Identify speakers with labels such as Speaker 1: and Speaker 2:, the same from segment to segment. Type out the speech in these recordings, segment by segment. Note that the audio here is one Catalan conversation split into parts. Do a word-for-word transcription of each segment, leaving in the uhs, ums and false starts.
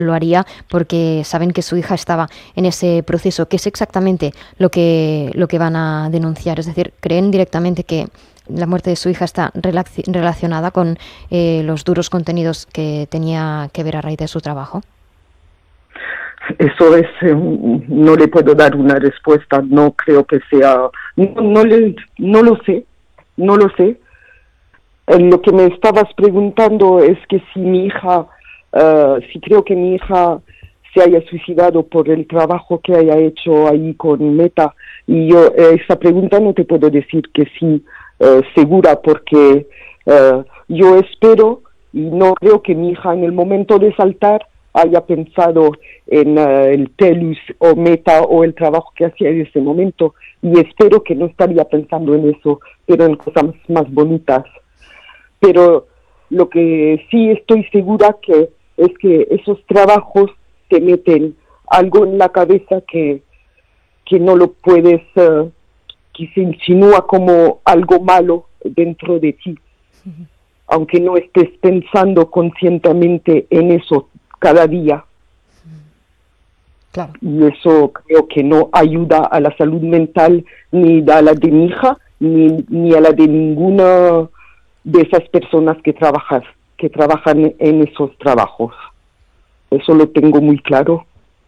Speaker 1: lo haría porque saben que su hija estaba en ese proceso. ¿Qué es exactamente lo que, lo que van a denunciar? Es decir, ¿creen directamente que la muerte de su hija está relac- relacionada con eh, los duros contenidos que tenía que ver a raíz de su trabajo?
Speaker 2: Eso es, eh, no le puedo dar una respuesta, no creo que sea, no, no, le, no lo sé, no lo sé. Eh, lo que me estabas preguntando es que si mi hija, uh, si creo que mi hija se haya suicidado por el trabajo que haya hecho ahí con Meta, y yo eh, esa pregunta no te puedo decir que sí, uh, segura, porque uh, yo espero y no creo que mi hija en el momento de saltar haya pensado en uh, el Telus o Meta o el trabajo que hacía en ese momento, y espero que no estaría pensando en eso, pero en cosas más bonitas. Pero lo que sí estoy segura que es que esos trabajos te meten algo en la cabeza que, que no lo puedes, uh, que se insinúa como algo malo dentro de ti, uh-huh. Aunque no estés pensando conscientemente en eso cada día.
Speaker 1: Claro.
Speaker 2: Y eso creo que no ayuda a la salud mental ni a la de mi hija, ni, ni a la de ninguna de esas personas que trabajan, que trabajan en esos trabajos. Eso lo tengo muy claro.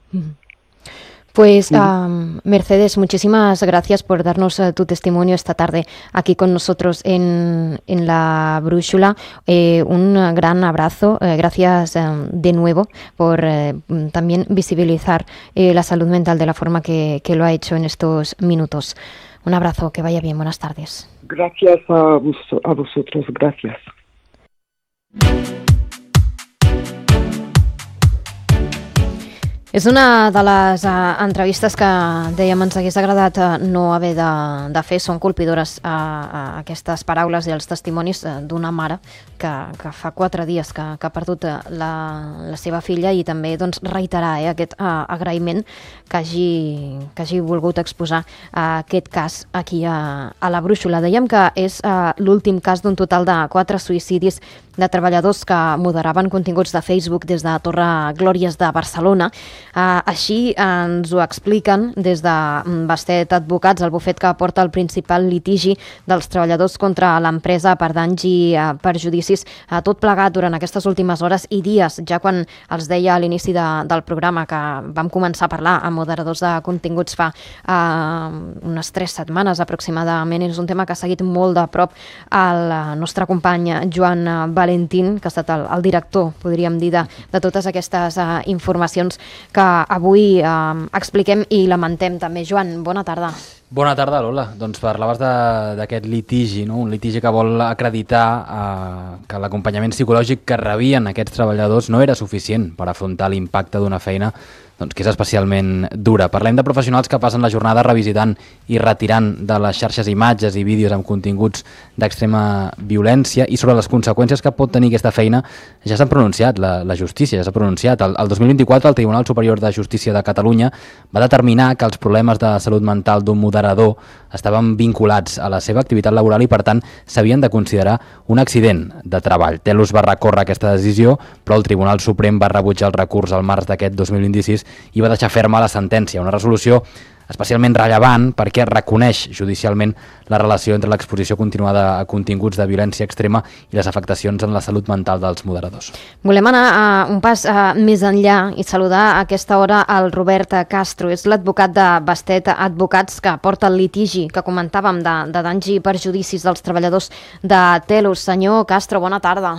Speaker 1: Pues um, Mercedes, muchísimas gracias por darnos uh, tu testimonio esta tarde aquí con nosotros en, en La Brújula. Eh, un gran abrazo. Eh, gracias um, de nuevo por eh, también visibilizar eh, la salud mental de la forma que, que lo ha hecho en estos minutos. Un abrazo, que vaya bien. Buenas tardes.
Speaker 2: Gracias a, vos, a vosotros. Gracias.
Speaker 1: És una de les uh, entrevistes que dèiem ens hagués agradat uh, no haver de, de fer. Són colpidores uh, uh, aquestes paraules i els testimonis uh, d'una mare que, que fa quatre dies que, que ha perdut uh, la, la seva filla, i també doncs, reiterar eh, aquest uh, agraïment que hagi, que hagi volgut exposar uh, aquest cas aquí a, a La Brújula. Dèiem que és uh, l'últim cas d'un total de quatre suïcidis de treballadors que moderaven continguts de Facebook des de Torre Glòries de Barcelona. Uh, així ens ho expliquen des de Bastet Advocats, el bufet que porta el principal litigi dels treballadors contra l'empresa per danys i uh, perjudicis, uh, tot plegat durant aquestes últimes hores i dies, ja quan els deia a l'inici de, del programa que vam començar a parlar amb moderadors de continguts fa uh, unes tres setmanes aproximadament. És un tema que ha seguit molt de prop el nostre company Joan Valentín, que ha estat el, el director, podríem dir, de, de totes aquestes uh, informacions que avui uh, expliquem i lamentem també. Joan, bona tarda.
Speaker 3: Bona tarda, Lola. Doncs parlaves d'aquest litigi, no? Un litigi que vol acreditar eh, que l'acompanyament psicològic que rebien aquests treballadors no era suficient per afrontar l'impacte d'una feina doncs, que és especialment dura. Parlem de professionals que passen la jornada revisitant i retirant de les xarxes imatges i vídeos amb continguts d'extrema violència, i sobre les conseqüències que pot tenir aquesta feina ja s'han pronunciat, la, la justícia ja s'ha pronunciat. El, el dos mil vint-i-quatre el Tribunal Superior de Justícia de Catalunya va determinar que els problemes de salut mental d'un moderador estaven vinculats a la seva activitat laboral i per tant s'havien de considerar un accident de treball. Telus va recórrer aquesta decisió, però el Tribunal Suprem va rebutjar el recurs al març d'aquest dos mil vint-i-sis i va deixar ferma la sentència, una resolució especialment rellevant perquè reconeix judicialment la relació entre l'exposició continuada a continguts de violència extrema i les afectacions en la salut mental dels moderadors.
Speaker 1: Volem anar a un pas a, més enllà i saludar a aquesta hora el Robert Castro. És l'advocat de Bastet Advocats que porta el litigi que comentàvem de, de danys i perjudicis dels treballadors de Telus. Senyor Castro, bona tarda.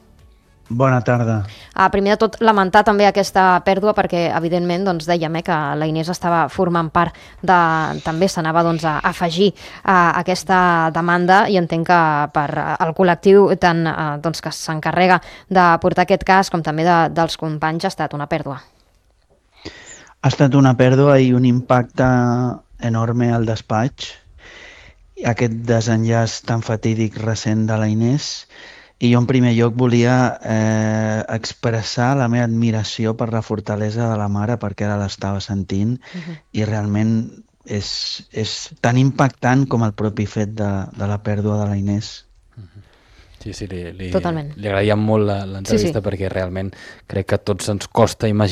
Speaker 4: Bona tarda.
Speaker 1: Uh, primer de tot, lamentar també aquesta pèrdua perquè, evidentment, doncs, dèiem eh, que la Inés estava formant part de... també s'anava doncs, a afegir a aquesta demanda, i entenc que per al col·lectiu tant uh, doncs, que s'encarrega de portar aquest cas com també de, dels companys ha estat una pèrdua.
Speaker 4: Ha estat una pèrdua i un impacte enorme al despatx. Aquest desenllaç tan fatídic recent de la Inés. I jo en primer lloc volia eh, expressar la meva admiració per la fortalesa de la mare, perquè ara l'estava sentint, uh-huh. i realment és, és tan impactant com el propi fet de, de la pèrdua de la Inés.
Speaker 3: Uh-huh. Sí, sí, li, li,
Speaker 1: Totalment.
Speaker 3: li agraïem molt l'entrevista, sí, sí. perquè realment crec que a tots ens costa imaginar